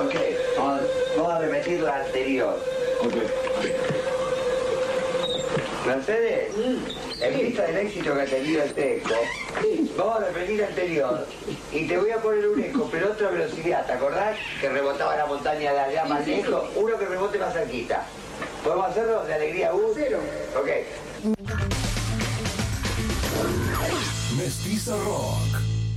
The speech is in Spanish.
Ok, vamos a repetir la anterior. Ok. Mercedes, en vista del éxito que ha tenido el texto, vamos a repetir la anterior y te voy a poner un eco, pero a otra velocidad. ¿Te acordás que rebotaba la montaña de allá más lejos? Uno que rebote más cerquita. ¿Podemos hacerlo de alegría 1? Cero. Ok. Mestiza Rock.